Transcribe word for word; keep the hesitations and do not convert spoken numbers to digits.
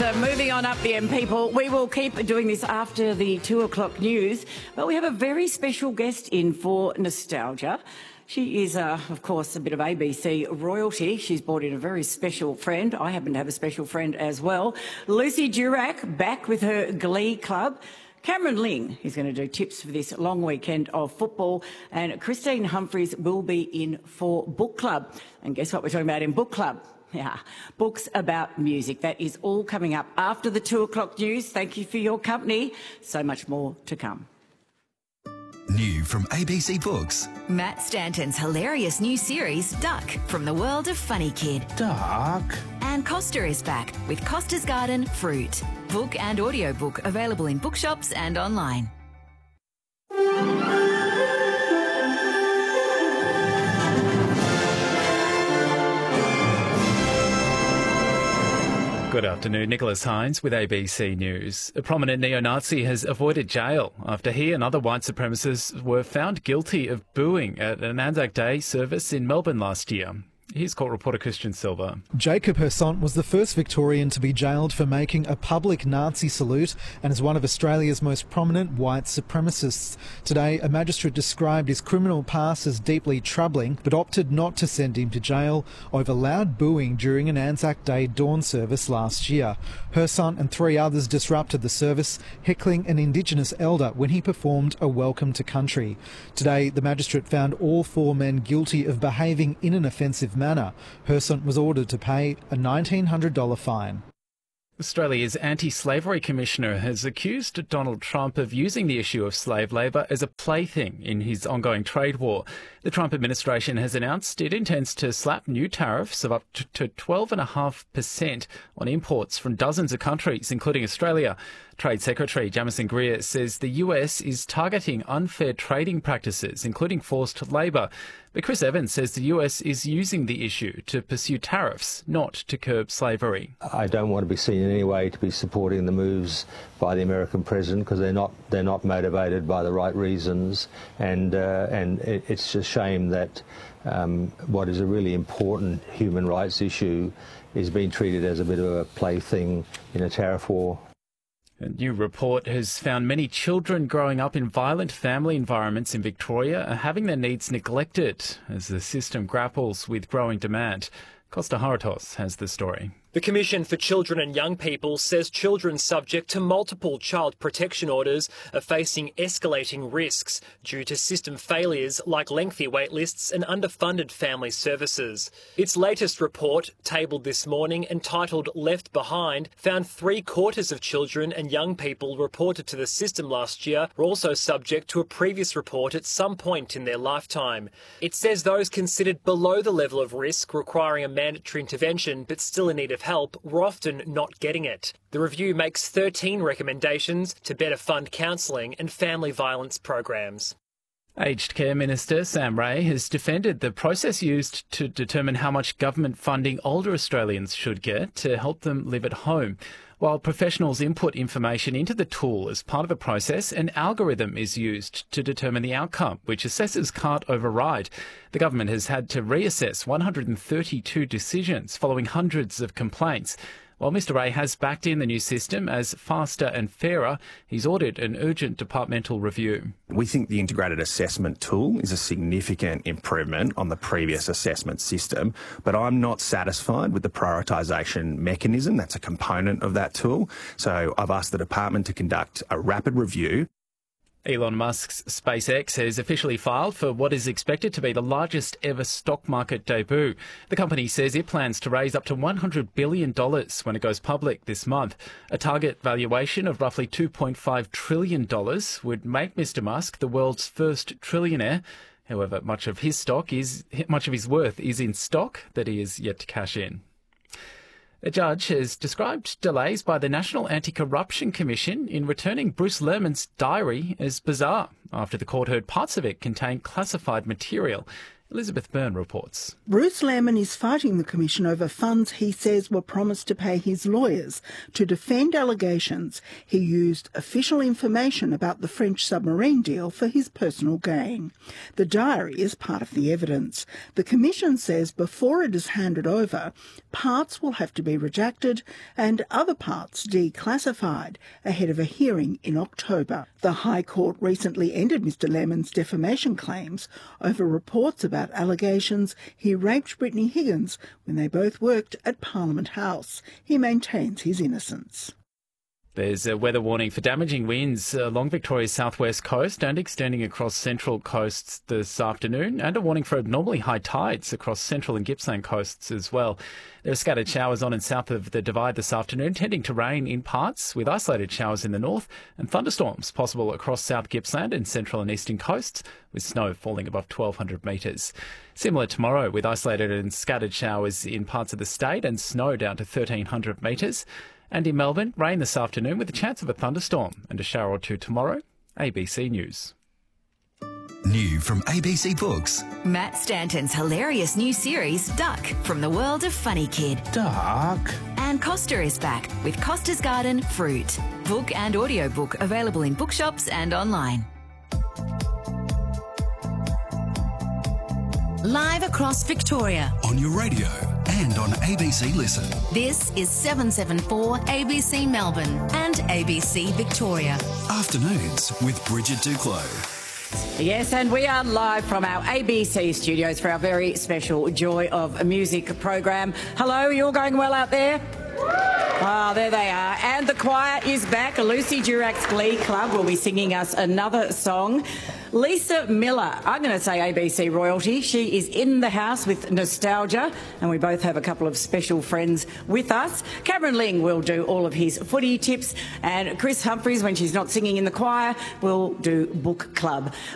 uh, moving on up the M, people. We will keep doing this after the two o'clock news, but we have a very special guest in for nostalgia. She is, uh, of course, a bit of A B C royalty. She's brought in a very special friend. I happen to have a special friend as well. Lucy Durack, back with her Glee Club. Cameron Ling is going to do tips for this long weekend of football, and Christine Humphries will be in for Book Club. And guess what we're talking about in Book Club? Yeah, books about music. That is all coming up after the two o'clock news. Thank you for your company. So much more to come. New from A B C Books. Matt Stanton's hilarious new series, Duck, from the world of Funny Kid. Duck. And Costa is back with Costa's Garden Fruit. Book and audiobook available in bookshops and online. Good afternoon, Nicholas Hines with A B C News. A prominent neo-Nazi has avoided jail after he and other white supremacists were found guilty of booing at an Anzac Day service in Melbourne last year. Here's court reporter Christian Silva. Jacob Hersant was the first Victorian to be jailed for making a public Nazi salute and is one of Australia's most prominent white supremacists. Today, a magistrate described his criminal past as deeply troubling, but opted not to send him to jail over loud booing during an Anzac Day dawn service last year. Hersant and three others disrupted the service, heckling an Indigenous elder when he performed a welcome to country. Today, the magistrate found all four men guilty of behaving in an offensive manner. Hersant was ordered to pay a nineteen hundred dollars fine. Australia's Anti-Slavery Commissioner has accused Donald Trump of using the issue of slave labour as a plaything in his ongoing trade war. The Trump administration has announced it intends to slap new tariffs of up to twelve point five percent on imports from dozens of countries, including Australia. Trade Secretary Jamieson Greer says the U S is targeting unfair trading practices, including forced labour. But Chris Evans says the U S is using the issue to pursue tariffs, not to curb slavery. I don't want to be seen in any way to be supporting the moves by the American president, because they're not they're not motivated by the right reasons, and uh, and it, it's a shame that um, what is a really important human rights issue is being treated as a bit of a plaything in a tariff war. A new report has found many children growing up in violent family environments in Victoria are having their needs neglected as the system grapples with growing demand. Costa Haratos has the story. The Commission for Children and Young People says children subject to multiple child protection orders are facing escalating risks due to system failures like lengthy wait lists and underfunded family services. Its latest report, tabled this morning and titled Left Behind, found three quarters of children and young people reported to the system last year were also subject to a previous report at some point in their lifetime. It says those considered below the level of risk requiring a mandatory intervention but still in need of help were often not getting it. The review makes thirteen recommendations to better fund counselling and family violence programs. Aged Care Minister Sam Ray has defended the process used to determine how much government funding older Australians should get to help them live at home. While professionals input information into the tool as part of the process, an algorithm is used to determine the outcome, which assessors can't override. The government has had to reassess one hundred thirty-two decisions following hundreds of complaints. While Mr Ray has backed in the new system as faster and fairer, he's ordered an urgent departmental review. We think the integrated assessment tool is a significant improvement on the previous assessment system, but I'm not satisfied with the prioritisation mechanism that's a component of that tool. So I've asked the department to conduct a rapid review. Elon Musk's SpaceX has officially filed for what is expected to be the largest ever stock market debut. The company says it plans to raise up to one hundred billion dollars when it goes public this month. A target valuation of roughly two point five trillion dollars would make Mr Musk the world's first trillionaire. However, much of his stock is much of his worth is in stock that he is yet to cash in. A judge has described delays by the National Anti-Corruption Commission in returning Bruce Lehrmann's diary as bizarre after the court heard parts of it contained classified material. Elizabeth Byrne reports. Bruce Lehrmann is fighting the Commission over funds he says were promised to pay his lawyers to defend allegations he used official information about the French submarine deal for his personal gain. The diary is part of the evidence. The Commission says before it is handed over, parts will have to be redacted and other parts declassified ahead of a hearing in October. The High Court recently ended Mr Lehrmann's defamation claims over reports about allegations he raped Brittany Higgins when they both worked at Parliament House. He maintains his innocence. There's a weather warning for damaging winds along Victoria's southwest coast and extending across central coasts this afternoon, and a warning for abnormally high tides across central and Gippsland coasts as well. There are scattered showers on and south of the Divide this afternoon, tending to rain in parts, with isolated showers in the north, and thunderstorms possible across South Gippsland and central and eastern coasts, with snow falling above twelve hundred metres. Similar tomorrow, with isolated and scattered showers in parts of the state and snow down to thirteen hundred metres. And in Melbourne, rain this afternoon with a chance of a thunderstorm and a shower or two tomorrow. A B C News. New from A B C Books. Matt Stanton's hilarious new series, Duck, from the world of Funny Kid. Duck. And Costa is back with Costa's Garden Fruit. Book and audiobook available in bookshops and online. Live across Victoria. On your radio and on A B C Listen. This is seven seven four A B C Melbourne and A B C Victoria. Afternoons with Bridget Duclos. Yes, and we are live from our A B C studios for our very special Joy of Music program. Hello, you all going well out there? Ah, oh, there they are. And the choir is back. Lucy Durac's Glee Club will be singing us another song. Lisa Miller, I'm going to say A B C royalty. She is in the house with Nostalgia, and we both have a couple of special friends with us. Cameron Ling will do all of his footy tips, and Chris Humphries, when she's not singing in the choir, will do book club.